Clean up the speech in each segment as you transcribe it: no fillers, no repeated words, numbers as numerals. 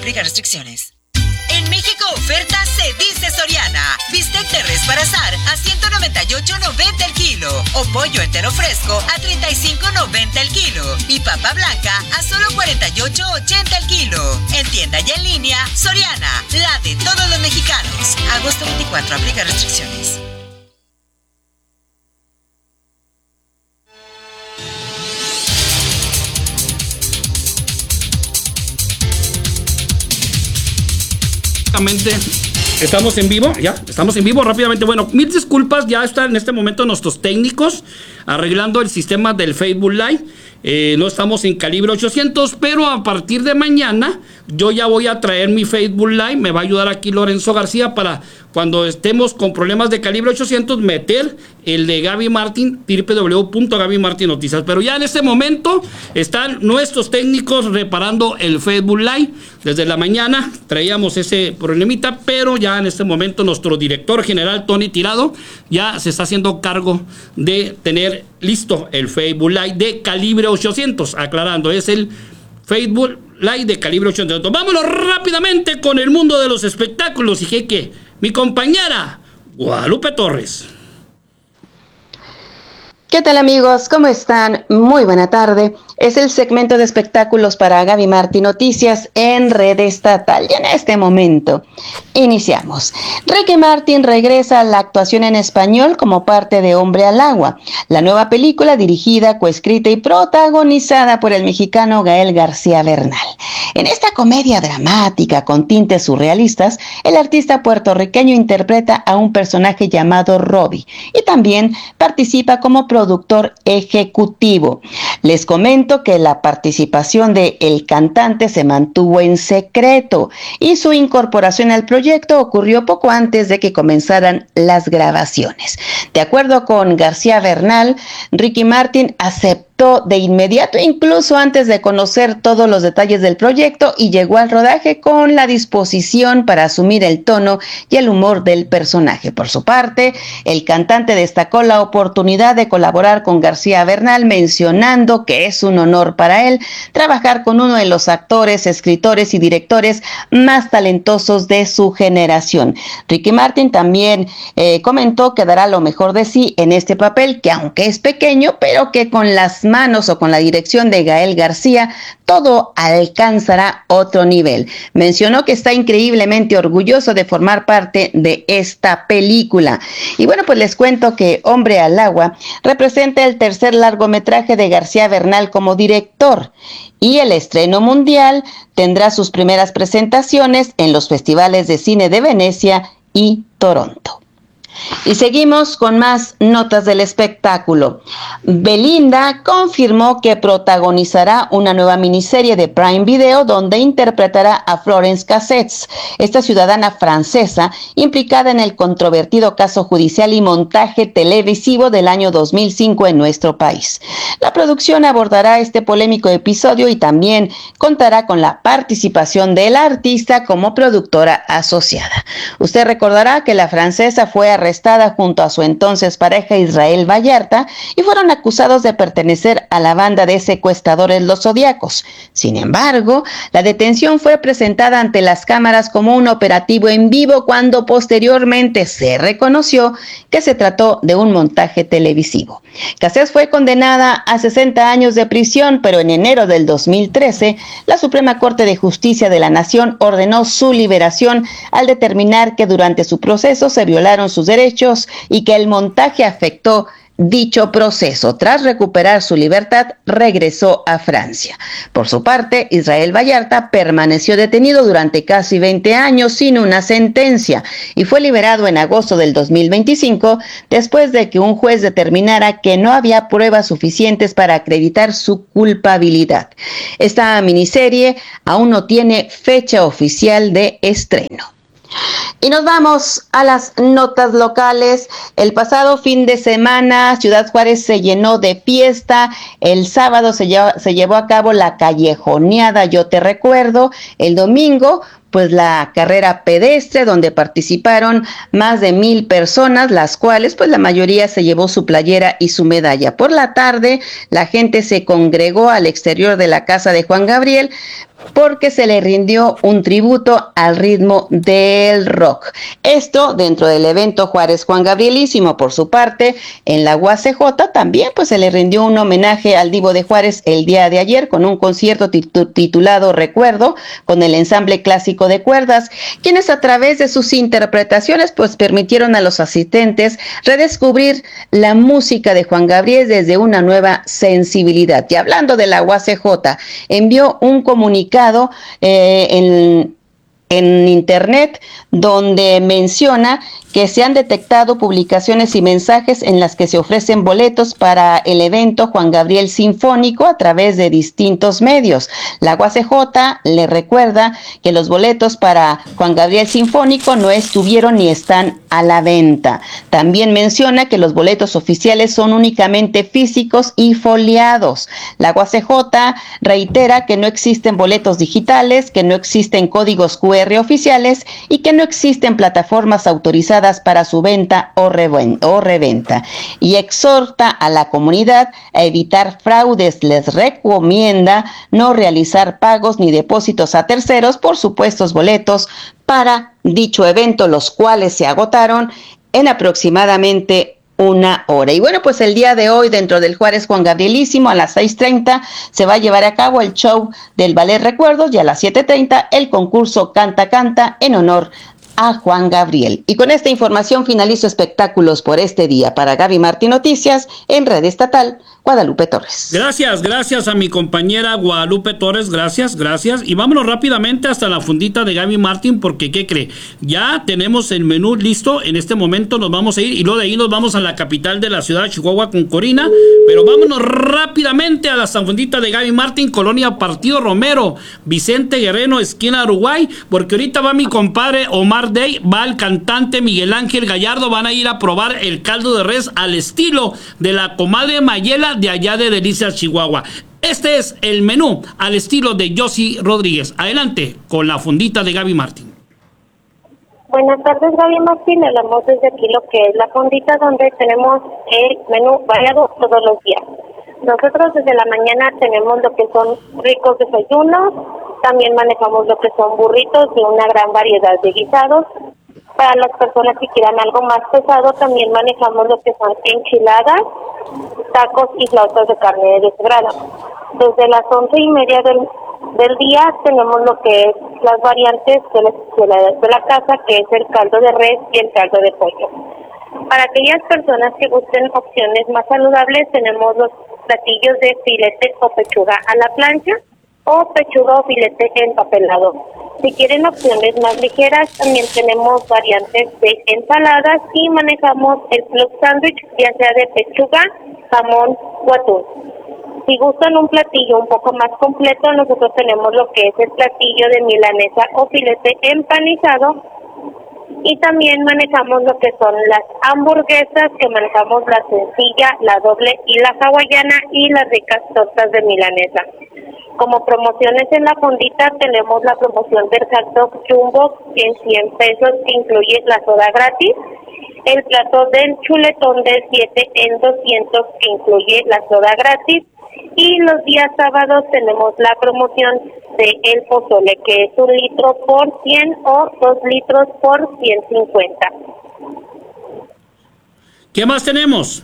Aplica restricciones. En México oferta se dice Soriana. Bistec de res para asar a $198.90 el kilo. O pollo entero fresco a $35.90 el kilo. Y papa blanca a solo $48.80 el kilo. En tienda y en línea, Soriana, la de todos los mexicanos. Agosto 24, aplica restricciones. Estamos en vivo, estamos en vivo rápidamente. Bueno, mil disculpas, ya están en este momento nuestros técnicos arreglando el sistema del Facebook Live. No estamos en calibre 800, pero a partir de mañana yo ya voy a traer mi Facebook Live. Me va a ayudar aquí Lorenzo García para cuando estemos con problemas de calibre 800 meter el de Gaby Martín, www.gabymartinnoticias. Pero ya en este momento están nuestros técnicos reparando el Facebook Live. Desde la mañana traíamos ese problemita, pero ya en este momento nuestro director general Tony Tirado ya se está haciendo cargo de tener listo el Facebook Live de calibre 800. Aclarando, es el Facebook Live de calibre 800. Vámonos rápidamente con el mundo de los espectáculos. Y que mi compañera Guadalupe Torres. ¿Qué tal, amigos? ¿Cómo están? Muy buena tarde. Es el segmento de espectáculos para Gaby Martín Noticias en Red Estatal. Y en este momento iniciamos. Ricky Martin regresa a la actuación en español como parte de Hombre al Agua, la nueva película dirigida, coescrita y protagonizada por el mexicano Gael García Bernal. En esta comedia dramática con tintes surrealistas, el artista puertorriqueño interpreta a un personaje llamado Robbie y también participa como productor ejecutivo. Les comento que la participación de el cantante se mantuvo en secreto y su incorporación al proyecto ocurrió poco antes de que comenzaran las grabaciones. De acuerdo con García Bernal, Ricky Martin aceptó de inmediato, incluso antes de conocer todos los detalles del proyecto, y llegó al rodaje con la disposición para asumir el tono y el humor del personaje. Por su parte, el cantante destacó la oportunidad de colaborar con García Bernal, mencionando que es un honor para él trabajar con uno de los actores, escritores y directores más talentosos de su generación. Ricky Martin también comentó que dará lo mejor de sí en este papel, que aunque es pequeño, pero que con las manos o con la dirección de Gael García, todo alcanzará otro nivel. Mencionó que está increíblemente orgulloso de formar parte de esta película. Y bueno, pues les cuento que Hombre al Agua representa el tercer largometraje de García Bernal como director, y el estreno mundial tendrá sus primeras presentaciones en los festivales de cine de Venecia y Toronto. Y seguimos con más notas del espectáculo. Belinda confirmó que protagonizará una nueva miniserie de Prime Video donde interpretará a Florence Cassets, esta ciudadana francesa implicada en el controvertido caso judicial y montaje televisivo del año 2005 en nuestro país. La producción abordará este polémico episodio y también contará con la participación de la artista como productora asociada. Usted recordará que la francesa fue arrestada junto a su entonces pareja Israel Vallarta y fueron acusados de pertenecer a la banda de secuestradores Los Zodiacos. Sin embargo, la detención fue presentada ante las cámaras como un operativo en vivo cuando posteriormente se reconoció que se trató de un montaje televisivo. Cassés fue condenada a 60 años de prisión, pero en enero del 2013, la Suprema Corte de Justicia de la Nación ordenó su liberación al determinar que durante su proceso se violaron sus derechos y que el montaje afectó dicho proceso. Tras recuperar su libertad, regresó a Francia. Por su parte, Israel Vallarta permaneció detenido durante casi 20 años sin una sentencia y fue liberado en agosto del 2025 después de que un juez determinara que no había pruebas suficientes para acreditar su culpabilidad. Esta miniserie aún no tiene fecha oficial de estreno. Y nos vamos a las notas locales. El pasado fin de semana, Ciudad Juárez se llenó de fiesta. El sábado se llevó a cabo la callejoneada Yo Te Recuerdo. El domingo, pues la carrera pedestre, donde participaron más de 1,000 personas, las cuales pues la mayoría se llevó su playera y su medalla. Por la tarde, la gente se congregó al exterior de la casa de Juan Gabriel porque se le rindió un tributo al ritmo del rock. Esto dentro del evento Juárez Juan Gabrielísimo. Por su parte, en la UACJ también pues se le rindió un homenaje al Divo de Juárez el día de ayer con un concierto titulado Recuerdo, con el ensamble clásico de cuerdas, quienes a través de sus interpretaciones pues permitieron a los asistentes redescubrir la música de Juan Gabriel desde una nueva sensibilidad. Y hablando de la UACJ, envió un comunicado en internet donde menciona que se han detectado publicaciones y mensajes en las que se ofrecen boletos para el evento Juan Gabriel Sinfónico a través de distintos medios. La UACJ le recuerda que los boletos para Juan Gabriel Sinfónico no estuvieron ni están a la venta. También menciona que los boletos oficiales son únicamente físicos y foliados. La UACJ reitera que no existen boletos digitales, que no existen códigos QR oficiales y que no existen plataformas autorizadas para su venta o reventa, y exhorta a la comunidad a evitar fraudes. Les recomienda no realizar pagos ni depósitos a terceros por supuestos boletos para dicho evento, los cuales se agotaron en aproximadamente una hora. Y bueno, pues el día de hoy, dentro del Juárez Juan Gabrielísimo, a las 6:30 se va a llevar a cabo el show del Ballet Recuerdos, y a las 7:30 el concurso Canta Canta en honor a Juan Gabriel. Y con esta información finalizo espectáculos por este día. Para Gaby Martín Noticias, en Red Estatal, Guadalupe Torres. Gracias a mi compañera Guadalupe Torres, gracias. Y vámonos rápidamente hasta la fundita de Gaby Martín, porque ¿qué cree? Ya tenemos el menú listo. En este momento nos vamos a ir, y luego de ahí nos vamos a la capital de la ciudad de Chihuahua con Corina, pero vámonos rápidamente a la fundita de Gaby Martín, Colonia Partido Romero, Vicente Guerrero, esquina Uruguay, porque ahorita va mi compadre Omar Day, va el cantante Miguel Ángel Gallardo, van a ir a probar el caldo de res al estilo de la comadre Mayela de allá de Delicias, Chihuahua. Este es el menú al estilo de Josie Rodríguez. Adelante con la fundita de Gaby Martín. Buenas tardes, Gaby Martín. Hablamos desde aquí lo que es la fondita, donde tenemos el menú variado todos los días. Nosotros desde la mañana tenemos lo que son ricos desayunos, también manejamos lo que son burritos de una gran variedad de guisados. Para las personas que quieran algo más pesado, también manejamos lo que son enchiladas, tacos y flautas de carne deshebrada. Desde las 11:30 del día tenemos lo que es las variantes de la casa, que es el caldo de res y el caldo de pollo. Para aquellas personas que gusten opciones más saludables, tenemos los platillos de filete o pechuga a la plancha, o pechuga o filete empapelado. Si quieren opciones más ligeras, también tenemos variantes de ensaladas y manejamos el club sándwich, ya sea de pechuga, jamón o atún. Si gustan un platillo un poco más completo, nosotros tenemos lo que es el platillo de milanesa o filete empanizado, y también manejamos lo que son las hamburguesas, que manejamos la sencilla, la doble y la hawaiana, y las ricas tortas de milanesa. Como promociones en la fondita tenemos la promoción del hot dog jumbo, que en 100 pesos incluye la soda gratis, el plato del chuletón de 7 en 200, que incluye la soda gratis, y los días sábados tenemos la promoción de el pozole, que es 1 litro por 100 o 2 litros por 150. ¿Qué más tenemos?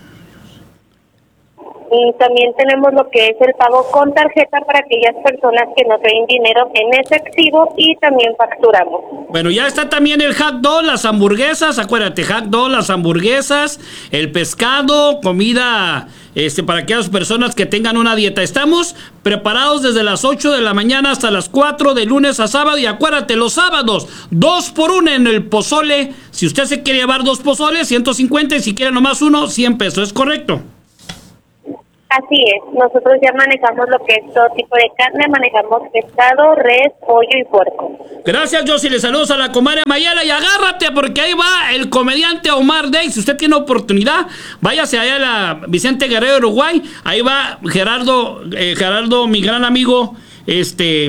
Y también tenemos lo que es el pago con tarjeta para aquellas personas que no traen dinero en efectivo, y también facturamos. Bueno, ya está también el hot dog, las hamburguesas, acuérdate, hot dog, las hamburguesas, el pescado, comida para aquellas personas que tengan una dieta. Estamos preparados desde las 8 de la mañana hasta las 4 de lunes a sábado, y acuérdate, los sábados, 2 por 1 en el pozole. Si usted se quiere llevar 2 pozoles, 150, y si quiere nomás uno, 100 pesos, ¿es correcto? Así es, nosotros ya manejamos lo que es todo tipo de carne, manejamos pescado, res, pollo y puerco. Gracias, Josie, le saludos a la comadre Mayela, y agárrate porque ahí va el comediante Omar Day. Si usted tiene oportunidad, váyase allá a la Vicente Guerrero, Uruguay, ahí va Gerardo, mi gran amigo,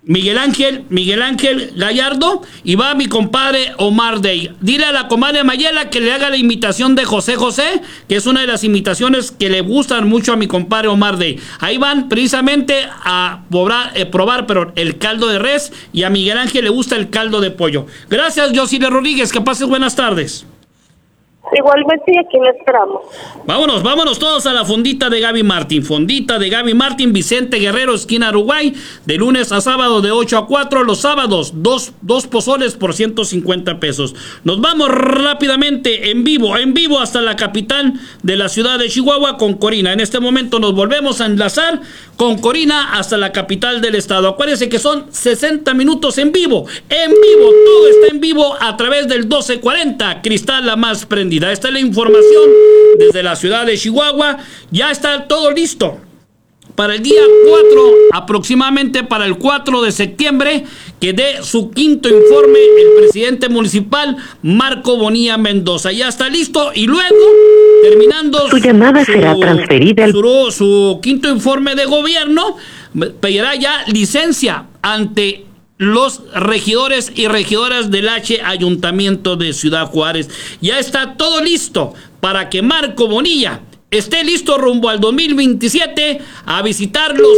Miguel Ángel Gallardo, y va mi compadre Omar Day. Dile a la comadre Mayela que le haga la imitación de José José, que es una de las imitaciones que le gustan mucho a mi compadre Omar Day. Ahí van precisamente a probar el caldo de res, y a Miguel Ángel le gusta el caldo de pollo. Gracias, Josile Rodríguez, que pases buenas tardes. Igualmente, y aquí lo esperamos. Vámonos todos a la fondita de Gaby Martín. Fondita de Gaby Martín, Vicente Guerrero, esquina Uruguay, de lunes a sábado de 8 a 4. Los sábados, dos pozoles por 150 pesos. Nos vamos rápidamente en vivo hasta la capital de la ciudad de Chihuahua con Corina. En este momento nos volvemos a enlazar con Corina hasta la capital del estado. Acuérdense que son 60 minutos en vivo, todo está en vivo a través del 1240, Cristal la más prendida. Esta es la información desde la ciudad de Chihuahua. Ya está todo listo para el día 4, aproximadamente para el 4 de septiembre, que dé su quinto informe el presidente municipal Marco Bonilla Mendoza. Ya está listo, y luego, terminando su llamada será transferida su quinto informe de gobierno, pedirá ya licencia ante los regidores y regidoras del Ayuntamiento de Ciudad Juárez. Ya está todo listo para que Marco Bonilla esté listo rumbo al 2027 a visitar los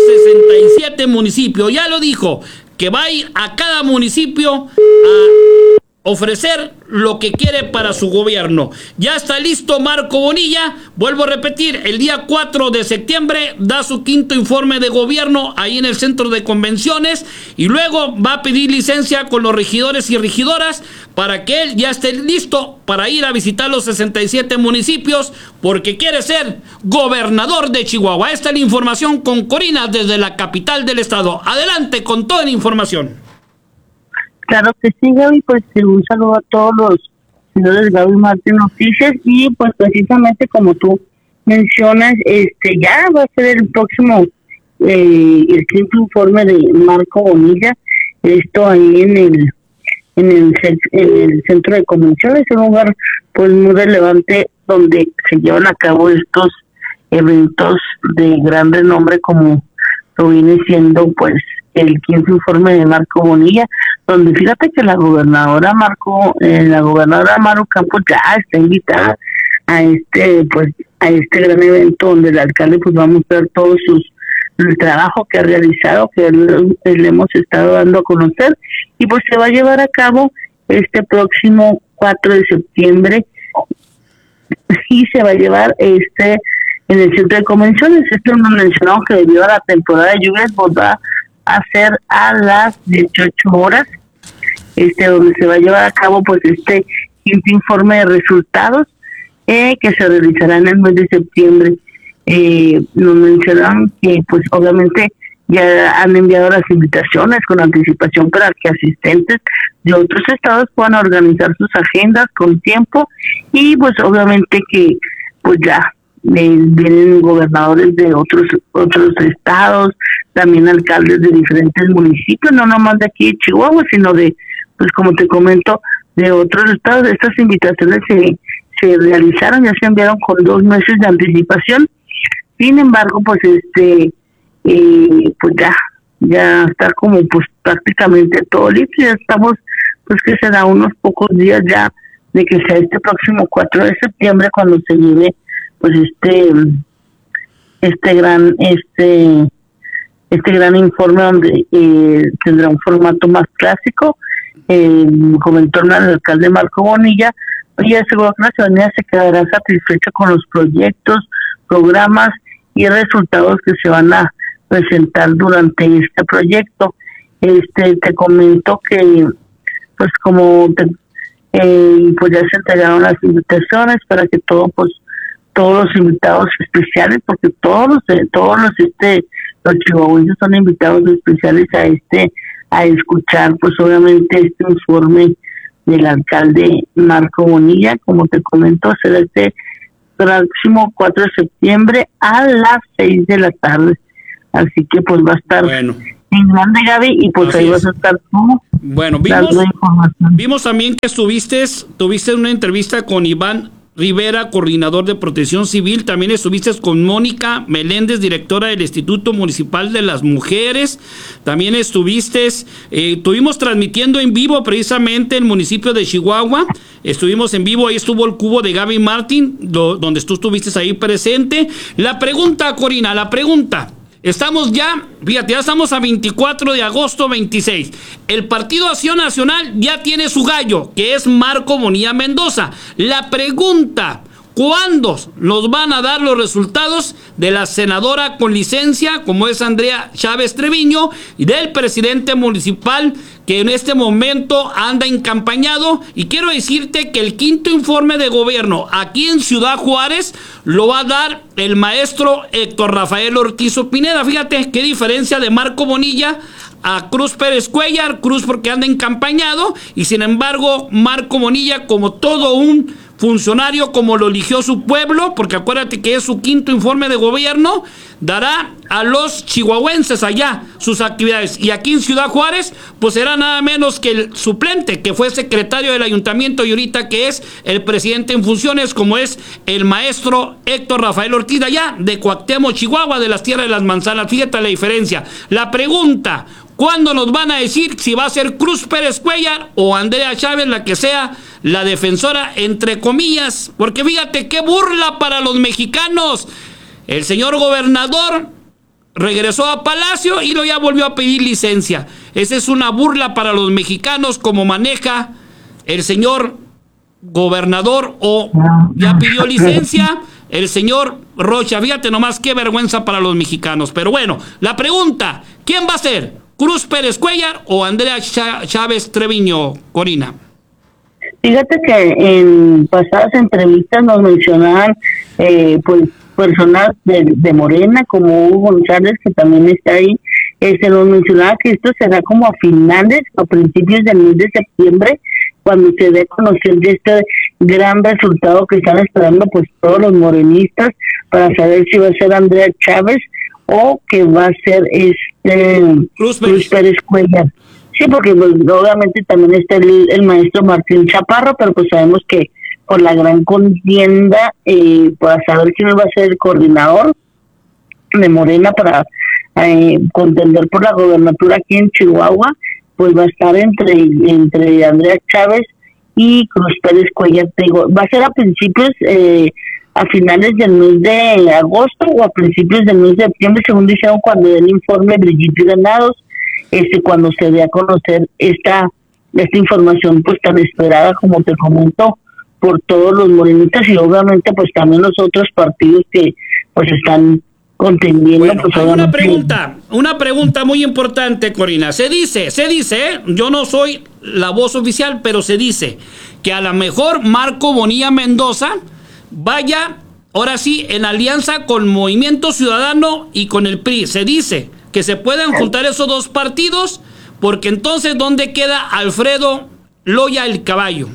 67 municipios. Ya lo dijo, que va a ir a cada municipio a ofrecer lo que quiere para su gobierno. Ya está listo Marco Bonilla. Vuelvo a repetir, el día 4 de septiembre da su quinto informe de gobierno ahí en el centro de convenciones, y luego va a pedir licencia con los regidores y regidoras para que él ya esté listo para ir a visitar los 67 municipios, porque quiere ser gobernador de Chihuahua. Esta es la información con Corina desde la capital del estado. Adelante con toda la información. Claro que sí, Gaby, pues un saludo a todos los señores Gaby Martín Noticias, y pues precisamente como tú mencionas, ya va a ser el próximo, el quinto informe de Marco Bonilla, esto ahí en el centro de convenciones, un lugar pues muy relevante donde se llevan a cabo estos eventos de gran renombre, como lo viene siendo pues el quinto informe de Marco Bonilla, donde fíjate que la gobernadora Maru Campos ya está invitada a este gran evento, donde el alcalde pues va a mostrar el trabajo que ha realizado, que le hemos estado dando a conocer, y pues se va a llevar a cabo este próximo 4 de septiembre, y se va a llevar en el centro de convenciones. Esto nos mencionamos que debido a la temporada de lluvias pues va a ser a las 18 horas, donde se va a llevar a cabo pues este quinto informe de resultados que se realizará en el mes de septiembre. Nos mencionan que pues obviamente ya han enviado las invitaciones con anticipación para que asistentes de otros estados puedan organizar sus agendas con tiempo, y pues obviamente que pues ya vienen gobernadores de otros estados, también alcaldes de diferentes municipios, no nomás de aquí de Chihuahua, sino de, pues como te comento, de otros estados. Estas invitaciones se realizaron, ya se enviaron con 2 meses de anticipación. Sin embargo, pues pues ya está como pues prácticamente todo listo. Ya estamos, pues que será unos pocos días ya de que sea este próximo 4 de septiembre cuando se lleve pues este gran informe, donde tendrá un formato más clásico. Comentó el alcalde Marco Bonilla, y aseguró que la ciudadanía se quedará satisfecha con los proyectos, programas y resultados que se van a presentar durante este proyecto. Te comento que pues pues ya se entregaron las invitaciones para que todos los invitados especiales, porque todos los chihuahuenses son invitados especiales a escuchar pues obviamente este informe del alcalde Marco Bonilla. Como te comento, será este próximo 4 de septiembre a las 6 de la tarde, así que pues va a estar en grande, Gaby, y pues así ahí vas a estar tú. Bueno, vimos también que tuviste una entrevista con Iván Rivera, coordinador de Protección Civil. También estuviste con Mónica Meléndez, directora del Instituto Municipal de las Mujeres. también estuvimos transmitiendo en vivo precisamente el municipio de Chihuahua, estuvimos en vivo, ahí estuvo el cubo de Gaby Martín, donde tú estuviste ahí presente. La pregunta, Corina, estamos ya estamos a 24 de agosto 26. El Partido Acción Nacional ya tiene su gallo, que es Marco Bonilla Mendoza. La pregunta: ¿cuándo nos van a dar los resultados de la senadora con licencia, como es Andrea Chávez Treviño, y del presidente municipal, que en este momento anda encampañado? Y quiero decirte que el quinto informe de gobierno aquí en Ciudad Juárez lo va a dar el maestro Héctor Rafael Ortiz Pineda. Fíjate qué diferencia de Marco Bonilla a Cruz Pérez Cuellar. Cruz porque anda encampañado, y sin embargo Marco Bonilla, como todo un funcionario, como lo eligió su pueblo, porque acuérdate que es su quinto informe de gobierno, dará a los chihuahuenses allá sus actividades. Y aquí en Ciudad Juárez, pues será nada menos que el suplente, que fue secretario del ayuntamiento y ahorita que es el presidente en funciones, como es el maestro Héctor Rafael Ortiz, allá de Cuauhtémoc, Chihuahua, de las tierras de las manzanas. Fíjate la diferencia. La pregunta: ¿cuándo nos van a decir si va a ser Cruz Pérez Cuellar o Andrea Chávez la que sea la defensora, entre comillas? Porque fíjate qué burla para los mexicanos. El señor gobernador regresó a Palacio y ya volvió a pedir licencia. Esa es una burla para los mexicanos, como maneja el señor gobernador, o ya pidió licencia el señor Rocha. Fíjate nomás qué vergüenza para los mexicanos. Pero bueno, la pregunta: ¿quién va a ser? ¿Cruz Pérez Cuellar o Andrea Chávez Treviño, Corina? Fíjate que en pasadas entrevistas nos mencionaban pues personas de Morena, como Hugo González, que también está ahí. Se nos mencionaba que esto será como a finales o principios del mes de septiembre, cuando se dé a conocer de este gran resultado que están esperando pues todos los morenistas, para saber si va a ser Andrea Chávez o que va a ser Cruz Pérez Cuellar. Sí, porque pues, obviamente también está el maestro Martín Chaparro, pero pues sabemos que por la gran contienda, para saber quién va a ser el coordinador de Morena para contender por la gobernatura aquí en Chihuahua, pues va a estar entre Andrea Chávez y Cruz Pérez Cuellar. Te digo, va a ser a principios, a finales del mes de agosto o a principios del mes de septiembre, según dijeron cuando den informe Brigitte Granados, cuando se dé a conocer esta información pues tan esperada, como te comento, por todos los morenistas, y obviamente pues también los otros partidos que pues están contendiendo. Bueno, pues, hay una pregunta muy importante, Corina. Se dice, yo no soy la voz oficial, pero se dice que a lo mejor Marco Bonilla Mendoza vaya, ahora sí, en alianza con Movimiento Ciudadano y con el PRI. Se dice que se puedan juntar esos dos partidos, porque entonces, ¿dónde queda Alfredo Loya el Caballo?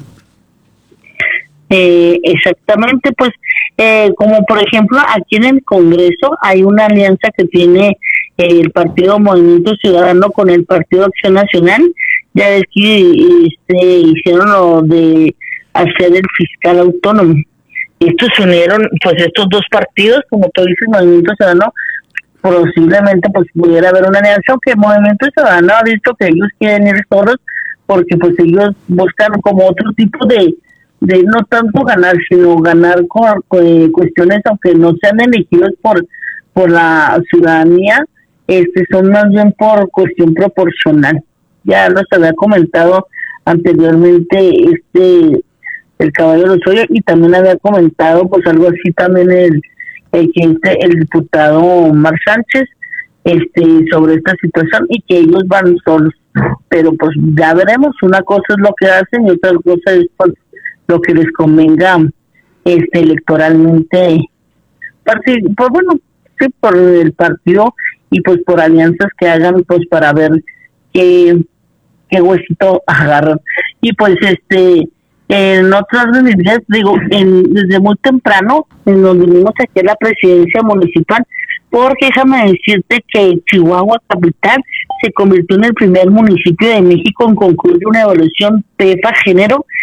Exactamente, pues como por ejemplo aquí en el Congreso hay una alianza que tiene el Partido Movimiento Ciudadano con el Partido Acción Nacional. Ya ves que hicieron lo de hacer el fiscal autónomo. Estos se unieron, pues estos dos partidos, como tú dices, Movimiento Ciudadano, posiblemente pues pudiera haber una alianza, aunque el Movimiento Ciudadano ha visto que ellos quieren ir solos, porque pues ellos buscan como otro tipo de no tanto ganar, sino ganar con cuestiones, aunque no sean elegidos por la ciudadanía, son más bien por cuestión proporcional. Ya los había comentado anteriormente el Caballo Lozoya, y también había comentado pues algo así también el diputado Omar Sánchez sobre esta situación, y que ellos van solos. Pero pues ya veremos, una cosa es lo que hacen y otra cosa es pues lo que les convenga electoralmente, pues bueno, sí, por el partido, y pues por alianzas que hagan pues para ver qué huesito agarran. Y pues en otro orden de ideas, digo, desde muy temprano nos vinimos aquí a la presidencia municipal, porque déjame decirte que Chihuahua capital se convirtió en el primer municipio de México en concluir una evaluación PEPA género